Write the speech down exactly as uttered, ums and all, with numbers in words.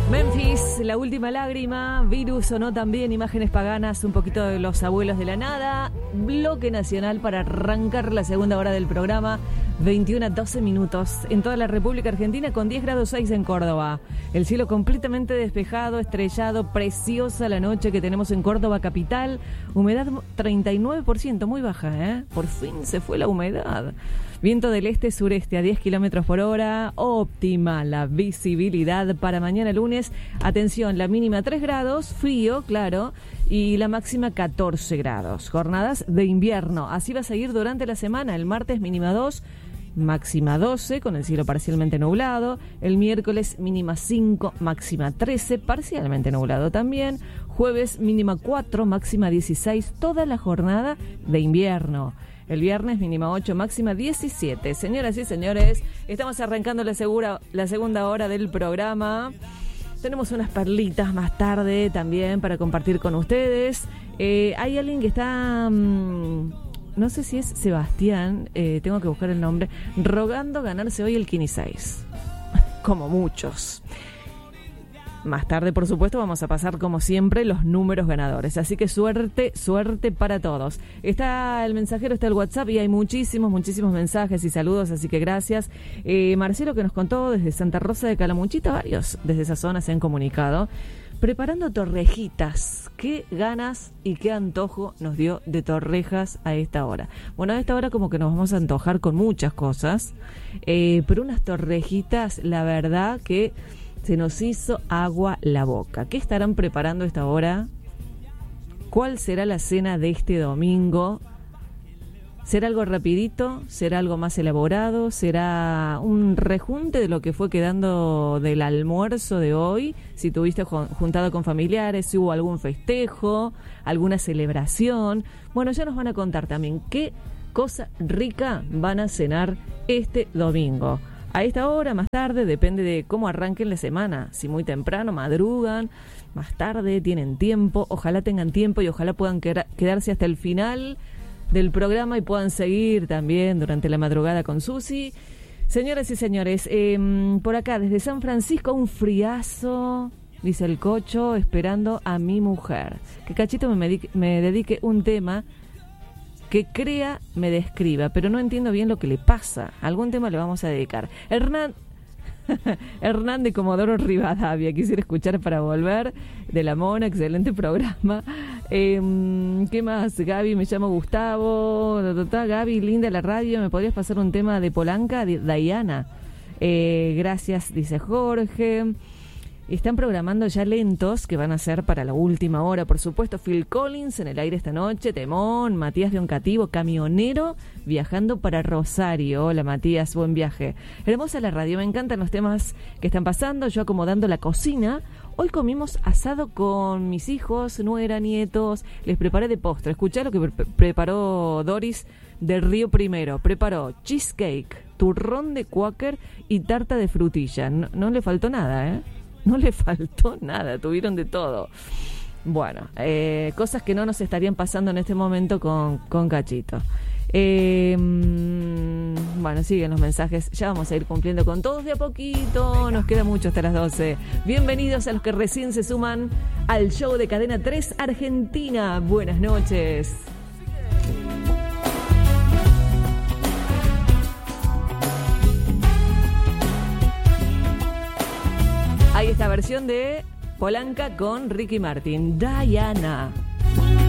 Memphis, La Última Lágrima, Virus o no también, Imágenes Paganas, un poquito de Los Abuelos de la Nada, Bloque Nacional para arrancar la segunda hora del programa, veintiuna a doce minutos en toda la República Argentina con diez grados seis en Córdoba. El cielo completamente despejado, estrellado, preciosa la noche que tenemos en Córdoba capital, humedad treinta y nueve por ciento, muy baja, ¿eh? Por fin se fue la humedad. Viento del este-sureste a diez kilómetros por hora, óptima la visibilidad para mañana lunes. Atención, la mínima tres grados, frío, claro, y la máxima catorce grados. Jornadas de invierno, así va a seguir durante la semana. El martes mínima dos, máxima doce, con el cielo parcialmente nublado. El miércoles mínima cinco, máxima trece, parcialmente nublado también. Jueves mínima cuatro, máxima dieciséis, toda la jornada de invierno. El viernes mínima ocho, máxima diecisiete. Señoras y señores, estamos arrancando la, segura, la segunda hora del programa. Tenemos unas perlitas más tarde también para compartir con ustedes. Eh, hay alguien que está, mmm, no sé si es Sebastián, eh, tengo que buscar el nombre, rogando ganarse hoy el Kini seis. Como muchos. Más tarde, por supuesto, vamos a pasar, como siempre, los números ganadores. Así que suerte, suerte para todos. Está el mensajero, está el WhatsApp y hay muchísimos, muchísimos mensajes y saludos, así que gracias. Eh, Marcelo, que nos contó desde Santa Rosa de Calamuchita, varios desde esa zona se han comunicado. Preparando torrejitas. Qué ganas y qué antojo nos dio de torrejas a esta hora. Bueno, a esta hora como que nos vamos a antojar con muchas cosas. Eh, pero unas torrejitas, la verdad que se nos hizo agua la boca. ¿Qué estarán preparando a esta hora? ¿Cuál será la cena de este domingo? ¿Será algo rapidito? ¿Será algo más elaborado? ¿Será un rejunte de lo que fue quedando del almuerzo de hoy? Si tuviste juntado con familiares, si hubo algún festejo, alguna celebración. Bueno, ya nos van a contar también qué cosa rica van a cenar este domingo. A esta hora, más tarde, depende de cómo arranquen la semana. Si muy temprano, madrugan, más tarde, tienen tiempo. Ojalá tengan tiempo y ojalá puedan quedarse hasta el final del programa y puedan seguir también durante la madrugada con Susi. Señoras y señores, eh, por acá, desde San Francisco, un friazo, dice el Cocho, esperando a mi mujer. Que Cachito me, medique, me dedique un tema que crea, me describa, pero no entiendo bien lo que le pasa. Algún tema le vamos a dedicar. Hernán, Hernán de Comodoro Rivadavia, quisiera escuchar para volver, de La Mona, excelente programa. Eh, ¿Qué más? Gaby, me llamo Gustavo. Gaby, linda la radio, ¿me podrías pasar un tema de Polanca? De Diana. Eh, gracias, dice Jorge. Están programando ya lentos que van a ser para la última hora, por supuesto. Phil Collins en el aire esta noche, temón. Matías de Oncativo, camionero, viajando para Rosario. Hola Matías, buen viaje. Hermosa la radio, me encantan los temas que están pasando. Yo acomodando la cocina. Hoy comimos asado con mis hijos, nuera, nietos. Les preparé de postre. Escuchá lo que pre- preparó Doris del Río Primero. Preparó cheesecake, turrón de Quaker y tarta de frutilla. No, no le faltó nada, ¿eh? No le faltó nada, tuvieron de todo. Bueno, eh, cosas que no nos estarían pasando en este momento con, con Cachito. Eh, bueno, siguen los mensajes. Ya vamos a ir cumpliendo con todos de a poquito. Nos queda mucho hasta las doce. Bienvenidos a los que recién se suman al show de Cadena tres Argentina. Buenas noches. Hay esta versión de Polanca con Ricky Martin, Diana.